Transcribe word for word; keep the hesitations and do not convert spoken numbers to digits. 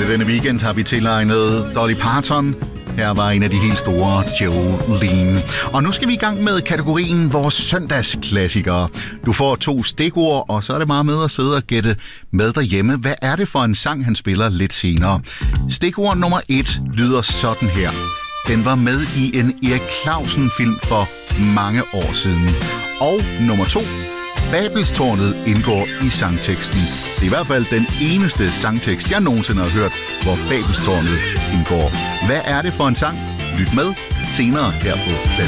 denne weekend har vi tilegnet Dolly Parton. Her var en af de helt store, Jolene. Og nu skal vi i gang med kategorien vores søndagsklassikere. Du får to stikord, og så er det meget med at sidde og gætte med derhjemme. Hvad er det for en sang, han spiller lidt senere? Stikord nummer et lyder sådan her. Den var med i en Erik Clausen-film for mange år siden. Og nummer to. Babelstårnet indgår i sangteksten. Det er i hvert fald den eneste sangtekst, jeg nogensinde har hørt, hvor Babelstårnet indgår. Hvad er det for en sang? Lyt med senere her på Plads